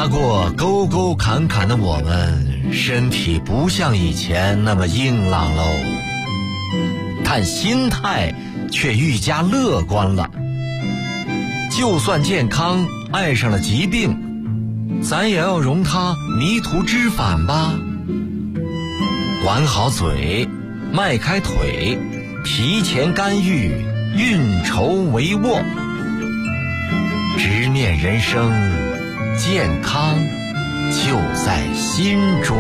爬过沟沟坎坎的我们，身体不像以前那么硬朗喽，但心态却愈加乐观了。就算健康爱上了疾病，咱也要容它迷途知返吧。管好嘴，迈开腿，提前干预，运筹帷幄，直面人生，健康就在心中。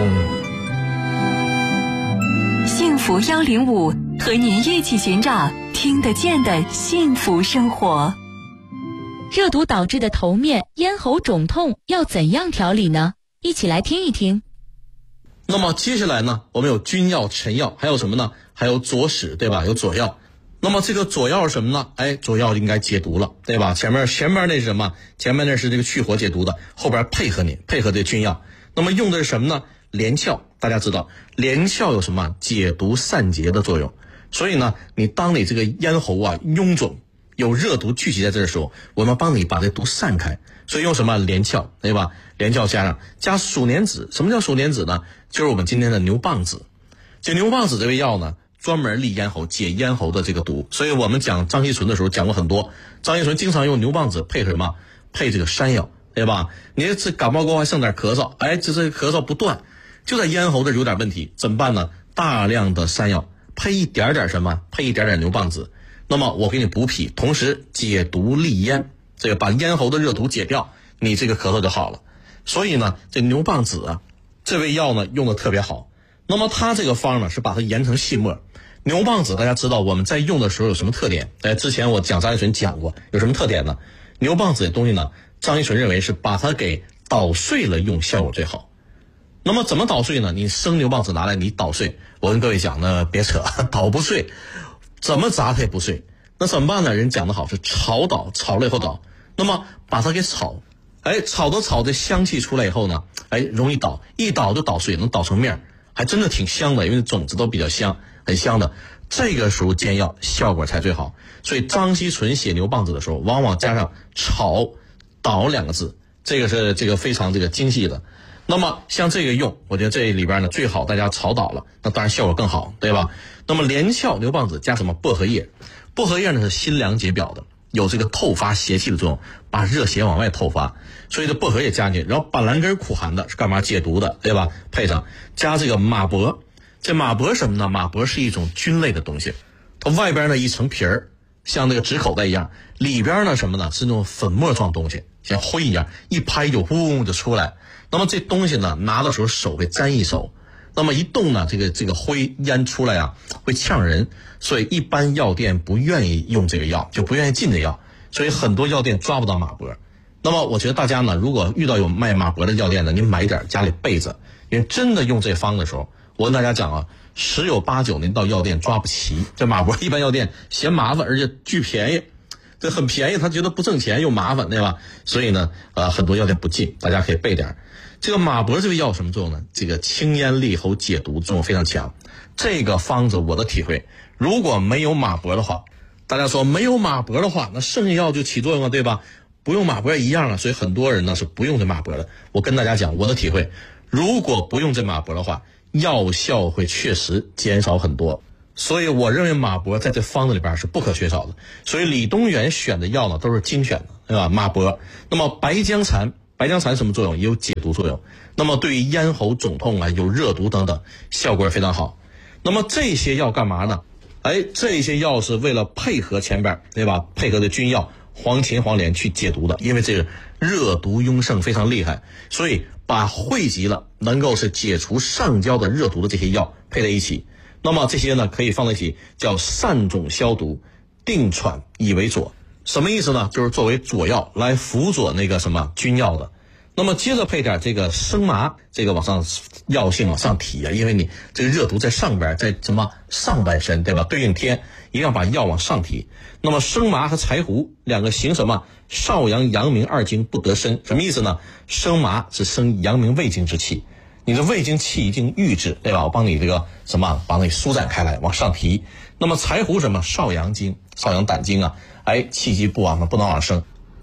幸福105和您一起寻找听得见的幸福生活。 热毒导致的头面、咽喉肿痛要怎样调理呢？一起来听一听。 那么接下来呢，我们有君药、臣药，还有什么呢？还有佐使，对吧？有佐药。那么这个佐药是什么呢？佐药应该解毒了，对吧？前面那是什么？前面那是这个去火解毒的，后边配合这君药。那么用的是什么呢？连翘。大家知道连翘有什么？解毒散结的作用。所以呢，当你这个咽喉臃肿，有热毒聚集在这的时候，我们帮你把这毒散开。所以用什么？连翘，对吧？连翘加鼠年子。什么叫鼠年子呢？就是我们今天的牛蒡子。这牛蒡子这味药呢，专门利咽喉，解咽喉的这个毒。所以我们讲张锡纯的时候讲过很多，张锡纯经常用牛蒡子配合什么？配这个山药，对吧？你这感冒过后还剩点咳嗽，这咳嗽不断，就在咽喉这有点问题，怎么办呢？大量的山药配一点点什么？配一点点牛蒡子。那么我给你补脾，同时解毒利咽，这个把咽喉的热毒解掉，你这个咳嗽就好了。所以呢，这牛蒡子这味药呢用的特别好。那么它这个方呢是把它研成细末。牛蒡子大家知道我们在用的时候有什么特点？之前我讲张锡纯讲过，有什么特点呢？牛蒡子这东西呢，张锡纯认为是把它给捣碎了用效果最好。那么怎么捣碎呢？你生牛蒡子拿来你捣碎，我跟各位讲呢，别扯，捣不碎，怎么砸它也不碎。那怎么办呢？人讲的好是炒捣，炒了以后捣。那么把它给炒，炒的香气出来以后呢，容易捣，一捣就捣碎，能捣成面，还真的挺香的，因为种子都比较香，很香的。这个时候煎药效果才最好。所以张锡纯写牛蒡子的时候，往往加上炒、捣2个字，这个是非常精细的。那么像这个用，我觉得这里边呢最好大家炒捣了，那当然效果更好，对吧？那么连翘牛蒡子加什么？薄荷叶。薄荷叶呢是辛凉解表的，有这个透发邪气的作用，把热邪往外透发。所以这薄荷叶加进去，然后板蓝根苦寒的是干嘛？解毒的，对吧？配上加这个马柏。这马柏什么呢？马柏是一种菌类的东西，它外边呢一层皮儿，像那个纸口袋一样，里边呢什么呢？是那种粉末状东西，像灰一样，一拍就嗡就出来。那么这东西呢，拿的时候手会沾一手，那么一动呢，这个灰烟出来会呛人，所以一般药店不愿意用这个药，就不愿意进这药，所以很多药店抓不到马柏。那么我觉得大家呢，如果遇到有卖马柏的药店呢，您买一点家里备着，因为真的用这方的时候，我跟大家讲10有8九您到药店抓不齐。这马柏一般药店嫌麻烦，而且巨便宜，这很便宜，他觉得不挣钱又麻烦，对吧？所以呢，很多药店不进，大家可以备点。这个马柏这个药有什么作用呢？这个清咽利喉解毒作用非常强。这个方子我的体会，如果没有马柏的话，大家说没有马柏的话，那剩下药就起作用了，对吧？不用马柏一样了，所以很多人呢是不用这马柏的。我跟大家讲我的体会，如果不用这马柏的话，药效会确实减少很多。所以我认为马柏在这方子里边是不可缺少的。所以李东垣选的药呢都是精选的，对吧？马柏。那么白姜蝉什么作用？也有解毒作用。那么对于咽喉肿痛有热毒等等，效果非常好。那么这些药干嘛呢？这些药是为了配合前边，对吧？配合的君药黄芩、黄连去解毒的，因为这个热毒壅盛非常厉害，所以把汇集了能够是解除上焦的热毒的这些药配在一起。那么这些呢可以放在一起，叫散肿消毒，定喘以为佐。什么意思呢？就是作为佐药来辅佐那个什么君药的。那么接着配点这个生麻，这个往上药性往上提因为你这个热毒在上边，在什么上半身，对吧？对应天，一定要把药往上提。那么生麻和柴胡2个行什么？少阳、阳明2经不得申。什么意思呢？生麻是生阳明胃经之气，你的胃经气已经郁滞，对吧？我帮你这个什么，帮你舒展开来，往上提。那么柴胡什么？少阳经、少阳胆经气机不能往上升。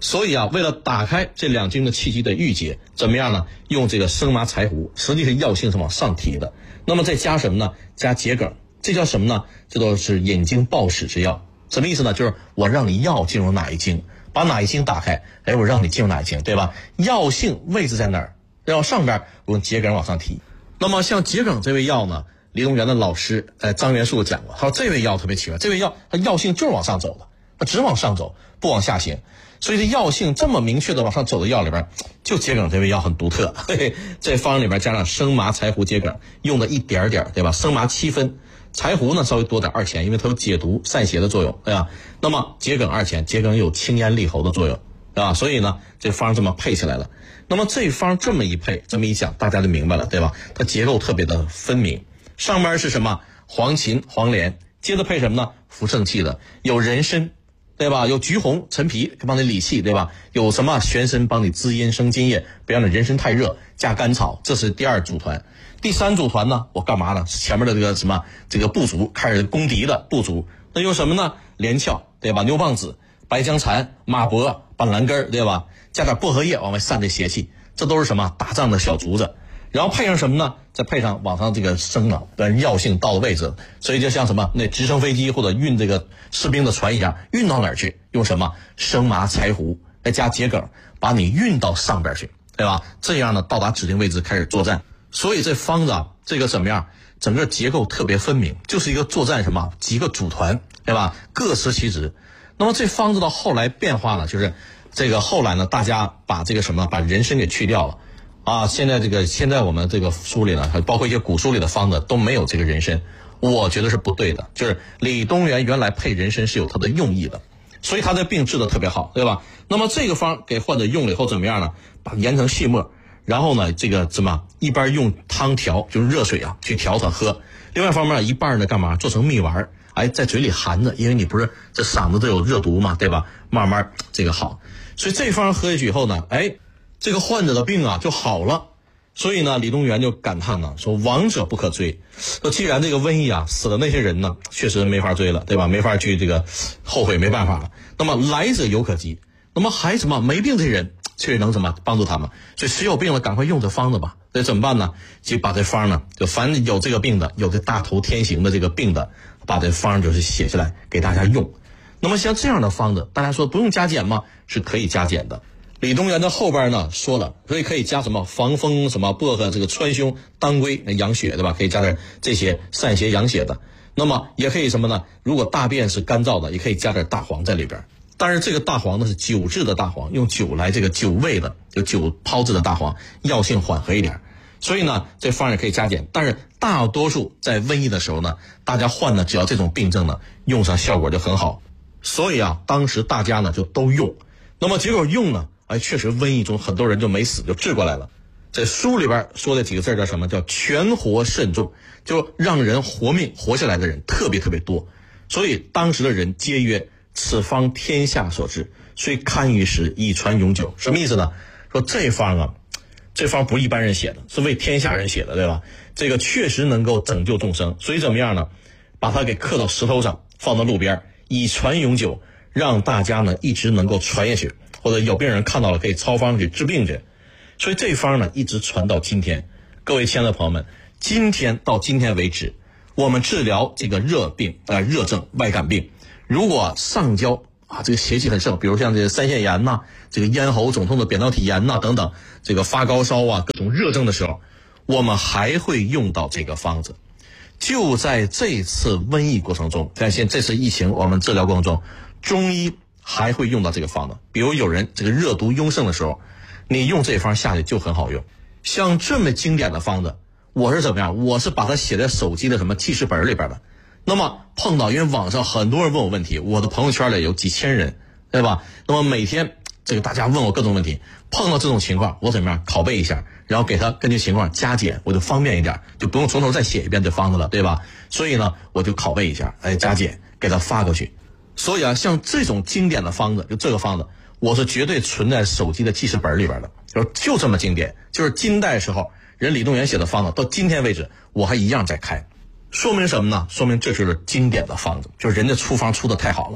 所以啊，为了打开这两经的气机的郁结，怎么样呢？用这个生麻柴胡，实际是药性是往上提的。那么再加什么呢？加桔梗，这叫什么呢？这都是引经报史之药。什么意思呢？就是我让你药进入哪一经，把哪一经打开，哎，我让你进入哪一经，对吧？药性位置在哪儿？然后上边我用桔梗往上提。那么像桔梗这味药呢，梨东园的老师张元树讲过，他说这味药特别奇怪，这味药它药性就是往上走的，它只往上走，不往下行。所以这药性这么明确的往上走的药里边，就桔梗这味药很独特。嘿嘿，这方里边加上生麻、柴胡、桔梗，用的一点点，对吧？生麻7分，柴胡呢稍微多点2钱，因为它有解毒散邪的作用，对吧？那么桔梗2钱，桔梗有清咽利喉的作用，对吧？所以呢，这方这么配起来了。那么这方这么一配，这么一讲，大家就明白了，对吧？它结构特别的分明。上边是什么？黄芩、黄连，接着配什么呢？扶正气的，有人参，对吧？有橘红、陈皮帮你理气，对吧？有什么玄参帮你滋阴生津液，不让你人参太热，加甘草，这是第2组团。第3组团呢，我干嘛呢？前面的这个部族开始攻敌的部族，那有什么呢？连翘，对吧？牛蒡子、白姜蝉、马柏、板蓝根，对吧？加点薄荷叶往外散这邪气，这都是什么？打仗的小竹子。然后配上什么呢？再配上往上这个升啊，药性到了位置，所以就像什么那直升飞机或者运这个士兵的船一样，运到哪儿去？用什么生麻、柴胡再加桔梗，把你运到上边去，对吧？这样呢，到达指定位置开始作战。所以这方子啊，这个怎么样？整个结构特别分明，就是一个作战什么几个组团，对吧？各司其职。那么这方子到后来变化呢，就是这个后来呢，大家把这个什么，把人参给去掉了。啊，现在我们这个书里呢，包括一些古书里的方子都没有这个人参，我觉得是不对的。就是李东垣原来配人参是有它的用意的，所以他的病治得特别好，对吧？那么这个方给患者用了以后怎么样呢？把它研成细末，然后呢，这个一边用汤调，就是热水啊去调它喝，另外一方面一半呢干嘛？做成蜜丸，哎，在嘴里含着，因为你不是这嗓子都有热毒嘛，对吧？慢慢这个好，所以这方喝下去以后呢，哎。这个患者的病啊就好了，所以呢，李东垣就感叹呢，说亡者不可追。说既然这个瘟疫啊死的那些人呢，确实没法追了，对吧？没法去这个后悔，没办法了。那么来者犹可及，那么还没病这些人却能帮助他们？所以谁有病了，赶快用这方子吧。所以怎么办呢？就把这方呢，就凡有这个病的，有这大头天行的这个病的，把这方就是写下来给大家用。那么像这样的方子，大家说不用加减吗？是可以加减的。李东垣的后边呢说了，所以可以加什么防风、什么薄荷、这个川芎、当归养血，对吧？可以加点这些散邪养血的。那么也可以什么呢？如果大便是干燥的，也可以加点大黄在里边。但是这个大黄呢是酒制的大黄，用酒来这个酒味的，就酒泡制的大黄，药性缓和一点。所以呢，这方也可以加减。但是大多数在瘟疫的时候呢，大家患的只要这种病症呢，用上效果就很好。所以啊，当时大家呢就都用。那么结果用呢？哎，确实瘟疫中很多人就没死，就治过来了。这书里边说的几个字叫什么？叫全活甚重，就让人活命活下来的人特别特别多。所以当时的人皆曰此方天下所制，虽堪于时，以传永久。什么意思呢？说这方不是一般人写的，是为天下人写的，对吧？这个确实能够拯救众生，所以怎么样呢？把它给刻到石头上，放到路边，以传永久，让大家呢一直能够传下去。或者有病人看到了可以抄方去治病去，所以这方呢一直传到今天。各位亲爱的朋友们，到今天为止，我们治疗这个热病热症外感病，如果上焦啊这个邪气很盛，比如像这个腮腺炎呐、这个咽喉肿痛的扁桃体炎呐等等，这个发高烧啊各种热症的时候，我们还会用到这个方子。就在这次瘟疫过程中，在这次疫情我们治疗过程中，中医还会用到这个方子。比如有人这个热毒壅盛的时候，你用这方下去就很好用。像这么经典的方子，我是怎么样？我是把它写在手机的什么记事本里边的。那么碰到，因为网上很多人问我问题，我的朋友圈里有几千人，对吧？那么每天这个大家问我各种问题，碰到这种情况，我怎么样拷贝一下，然后给他根据情况加减，我就方便一点，就不用从头再写一遍这方子了，对吧？所以呢，我就拷贝一下，加减给他发过去。所以啊，像这种经典的方子，就这个方子，我是绝对存在手机的记事本里边的，就这么经典。就是金代时候人李东垣写的方子，到今天为止我还一样在开，说明什么呢？说明这是经典的方子，就是人家出方出的太好了。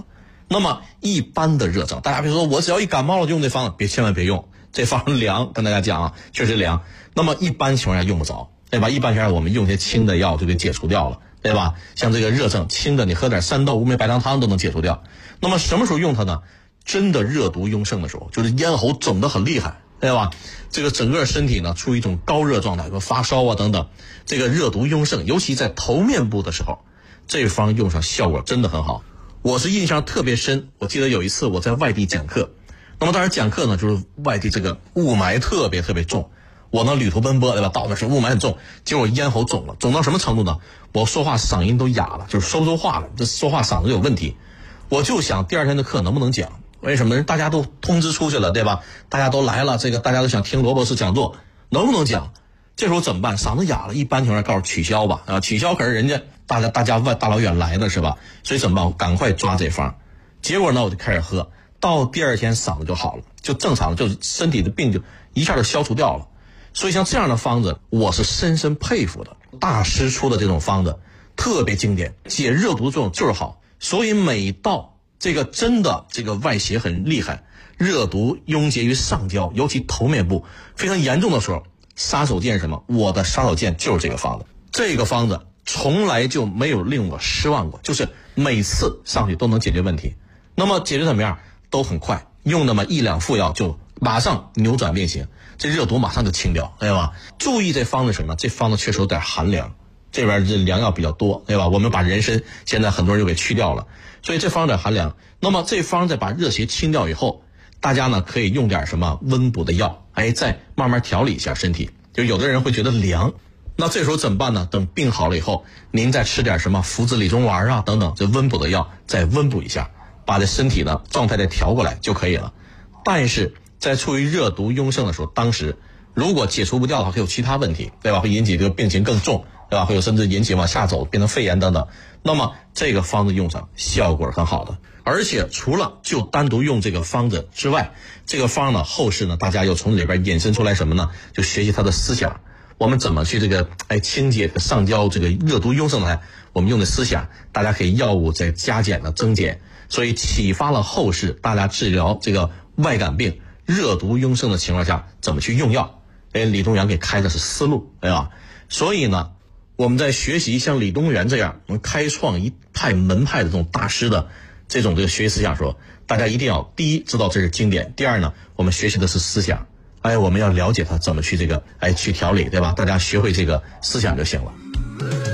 那么一般的热症，大家比如说我只要一感冒了就用这方子，千万别用，这方凉，跟大家讲啊，确实凉。那么一般情况下用不着，对吧？一般情况下我们用些轻的药就给解除掉了，对吧？像这个热症轻的，你喝点三豆、乌梅白糖汤都能解除掉。那么什么时候用它呢？真的热毒壅盛的时候，就是咽喉肿得很厉害，对吧？这个整个身体呢处于一种高热状态，比如发烧啊等等，这个热毒壅盛，尤其在头面部的时候，这方用上效果真的很好。我是印象特别深，我记得有一次我在外地讲课，那么当时讲课呢，就是外地这个雾霾特别重，我呢旅途奔波，对吧？到那时雾霾很重，结果咽喉肿了，肿到什么程度呢？我说话嗓音都哑了，就是说不出话了，这说话嗓子有问题。我就想第二天的课能不能讲？为什么？大家都通知出去了，对吧？大家都来了，这个大家都想听罗博士讲座，能不能讲？这时候怎么办？嗓子哑了，一般情况下告诉取消吧，啊，取消可是人家大家大老远来的是吧？所以怎么办？我赶快抓这方。结果呢，我就开始喝，到第二天嗓子就好了，就正常了，就身体的病就一下就消除掉了。所以像这样的方子，我是深深佩服的。大师出的这种方子特别经典，解热毒作用就是好。所以每到这个真的这个外邪很厉害，热毒壅结于上焦，尤其头面部非常严重的时候，杀手锏是什么？我的杀手锏就是这个方子。这个方子从来就没有令我失望过，就是每次上去都能解决问题。那么解决怎么样？都很快，用那么1两副药就马上扭转病情，这热毒马上就清掉，对吧？注意这方子什么呢？这方子确实有点寒凉，这边这凉药比较多，对吧？我们把人参现在很多人又给去掉了，所以这方有点寒凉。那么这方再把热邪清掉以后，大家呢可以用点什么温补的药，再慢慢调理一下身体。就有的人会觉得凉，那这时候怎么办呢？等病好了以后，您再吃点什么附子理中丸啊等等这温补的药，再温补一下，把这身体的状态再调过来就可以了。但是在处于热毒壅盛的时候，当时如果解除不掉的话，会有其他问题，对吧？会引起这个病情更重，对吧？会有甚至引起往下走，变成肺炎等等。那么这个方子用上效果很好的，而且除了就单独用这个方子之外，这个方呢后世呢大家又从里边引申出来什么呢？就学习他的思想，我们怎么去这个清洁上焦这个热毒壅盛的，我们用的思想，大家可以药物再加减的增减，所以启发了后世大家治疗这个外感病热毒壅盛的情况下怎么去用药。李东垣给开的是思路，对吧？所以呢，我们在学习像李东垣这样能开创一派门派的这种大师的这种学习思想的时候，大家一定要第一知道这是经典，第二呢，我们学习的是思想，我们要了解它怎么去去调理，对吧？大家学会这个思想就行了。